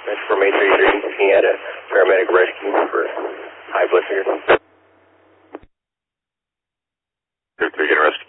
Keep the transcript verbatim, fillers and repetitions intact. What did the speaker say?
That's from eight three three. He had a paramedic rescue for high blood sugar. two three, get arrested.